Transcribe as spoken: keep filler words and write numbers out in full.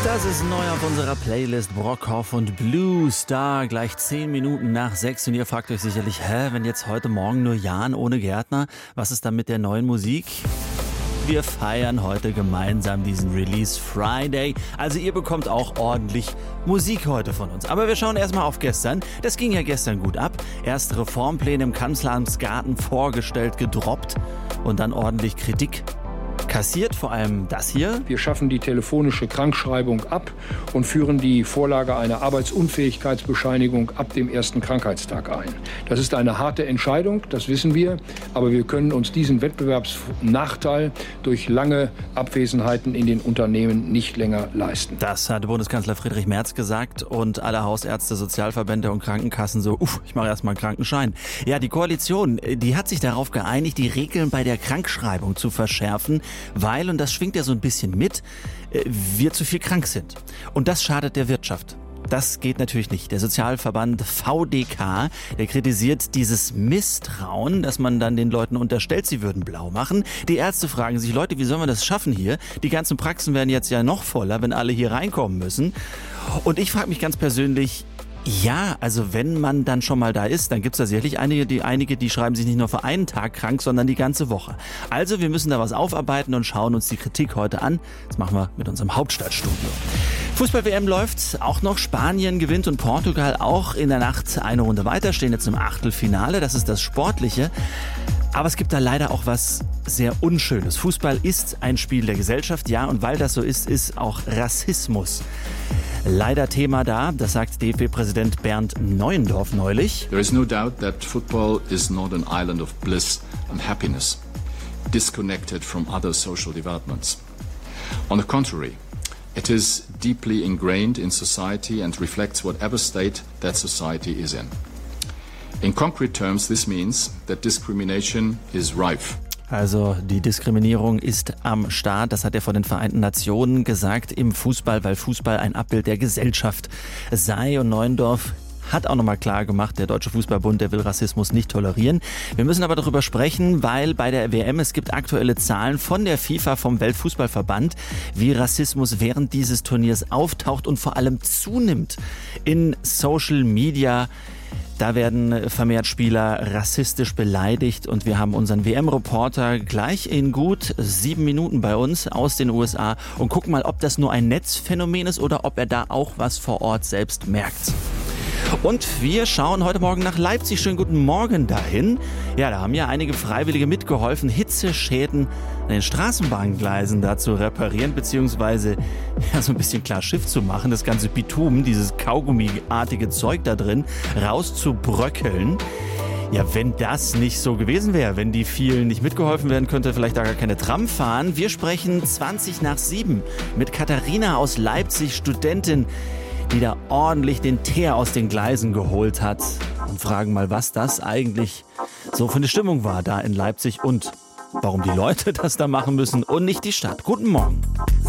Das ist neu auf unserer Playlist Brockhoff und Blue Star, gleich zehn Minuten nach sechs. Und ihr fragt euch sicherlich, hä, wenn jetzt heute Morgen nur Jan ohne Gärtner, was ist dann mit der neuen Musik? Wir feiern heute gemeinsam diesen Release Friday. Also ihr bekommt auch ordentlich Musik heute von uns. Aber wir schauen erstmal auf gestern. Das ging ja gestern gut ab. Erst Reformpläne im Kanzleramtsgarten vorgestellt, gedroppt und dann ordentlich Kritik kassiert, vor allem das hier. Wir schaffen die telefonische Krankschreibung ab und führen die Vorlage einer Arbeitsunfähigkeitsbescheinigung ab dem ersten Krankheitstag ein. Das ist eine harte Entscheidung, das wissen wir, aber wir können uns diesen Wettbewerbsnachteil durch lange Abwesenheiten in den Unternehmen nicht länger leisten. Das hat Bundeskanzler Friedrich Merz gesagt und alle Hausärzte, Sozialverbände und Krankenkassen so, uff, ich mache erstmal einen Krankenschein. Ja, die Koalition, die hat sich darauf geeinigt, die Regeln bei der Krankschreibung zu verschärfen, weil, und das schwingt ja so ein bisschen mit, wir zu viel krank sind. Und das schadet der Wirtschaft. Das geht natürlich nicht. Der Sozialverband V D K, der kritisiert dieses Misstrauen, dass man dann den Leuten unterstellt, sie würden blau machen. Die Ärzte fragen sich, Leute, wie sollen wir das schaffen hier? Die ganzen Praxen werden jetzt ja noch voller, wenn alle hier reinkommen müssen. Und ich frage mich ganz persönlich, ja, also wenn man dann schon mal da ist, dann gibt es da sicherlich einige die, einige, die schreiben sich nicht nur für einen Tag krank, sondern die ganze Woche. Also wir müssen da was aufarbeiten und schauen uns die Kritik heute an. Das machen wir mit unserem Hauptstadtstudio. Fußball-W M läuft auch noch. Spanien gewinnt und Portugal auch in der Nacht eine Runde weiter, stehen jetzt im Achtelfinale. Das ist das Sportliche. Aber es gibt da leider auch was sehr Unschönes. Fußball ist ein Spiel der Gesellschaft, ja, und weil das so ist, ist auch Rassismus leider Thema da. Das sagt D F B-Präsident Bernd Neuendorf neulich. There is no doubt that football is not an island of bliss and happiness, disconnected from other social developments. On the contrary, it is deeply ingrained in society and reflects whatever state that society is in. In concrete terms, this means that discrimination is rife. Also die Diskriminierung ist am Start, das hat er vor den Vereinten Nationen gesagt, im Fußball, weil Fußball ein Abbild der Gesellschaft sei. Und Neuendorf hat auch nochmal klar gemacht, der Deutsche Fußballbund, der will Rassismus nicht tolerieren. Wir müssen aber darüber sprechen, weil bei der W M, es gibt aktuelle Zahlen von der FIFA, vom Weltfußballverband, wie Rassismus während dieses Turniers auftaucht und vor allem zunimmt in Social Media. Da werden vermehrt Spieler rassistisch beleidigt und wir haben unseren W M-Reporter gleich in gut sieben Minuten bei uns aus den U S A und gucken mal, ob das nur ein Netzphänomen ist oder ob er da auch was vor Ort selbst merkt. Und wir schauen heute Morgen nach Leipzig. Schönen guten Morgen dahin. Ja, da haben ja einige Freiwillige mitgeholfen, Hitzeschäden an den Straßenbahngleisen da zu reparieren, beziehungsweise ja, so ein bisschen klar Schiff zu machen, das ganze Bitumen, dieses Kaugummiartige Zeug da drin, rauszubröckeln. Ja, wenn das nicht so gewesen wäre, wenn die vielen nicht mitgeholfen werden, könnte vielleicht da gar keine Tram fahren. Wir sprechen zwanzig nach sieben mit Katharina aus Leipzig, Studentin, die da ordentlich den Teer aus den Gleisen geholt hat, und fragen mal, was das eigentlich so für eine Stimmung war da in Leipzig und warum die Leute das da machen müssen und nicht die Stadt. Guten Morgen.